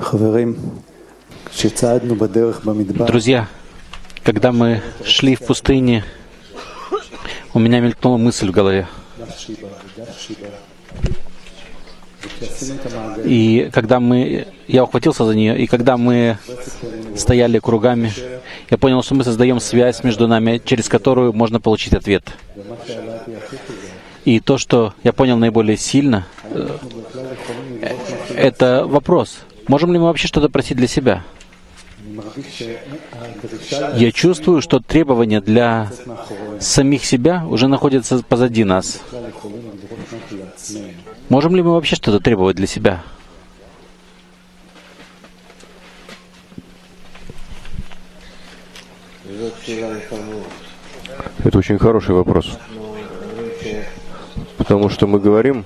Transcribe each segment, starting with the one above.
Друзья, когда мы шли в пустыне, у меня мелькнула мысль в голове. И когда я ухватился за нее, и когда мы стояли кругами, я понял, что мы создаем связь между нами, через которую можно получить ответ. И то, что я понял наиболее сильно, это вопрос. Можем ли мы вообще что-то просить для себя? Я чувствую, что требования для самих себя уже находятся позади нас. Можем ли мы вообще что-то требовать для себя? Это очень хороший вопрос. Потому что мы говорим,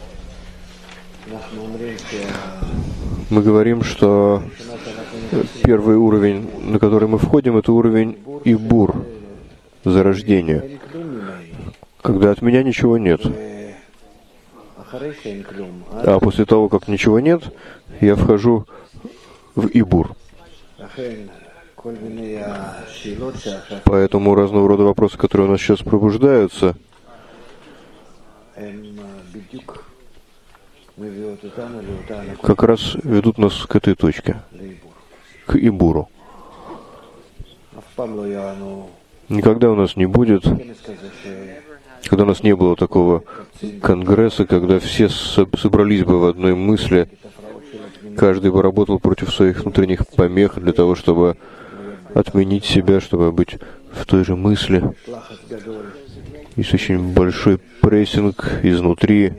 что первый уровень, на который мы входим, это уровень Ибур, зарождения, когда от меня ничего нет. А после того, как ничего нет, я вхожу в Ибур. Поэтому разного рода вопросы, которые у нас сейчас пробуждаются, как раз ведут нас к этой точке, к Ибуру. Никогда у нас не будет, когда у нас не было такого конгресса, когда все собрались бы в одной мысли, каждый бы работал против своих внутренних помех для того, чтобы отменить себя, чтобы быть в той же мысли. Есть очень большой прессинг изнутри.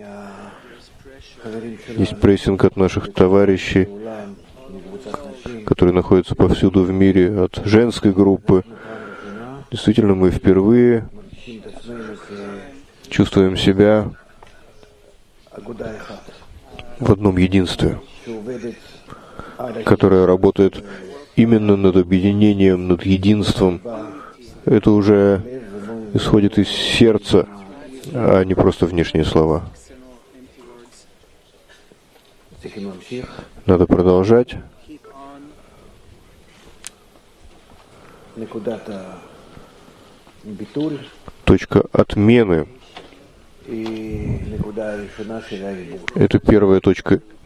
Есть прессинг от наших товарищей, которые находятся повсюду в мире, от женской группы. Действительно, мы впервые чувствуем себя в одном единстве, которое работает именно над объединением, над единством. Это уже исходит из сердца, а не просто внешние слова. Надо продолжать. Точка отмены — это первая точка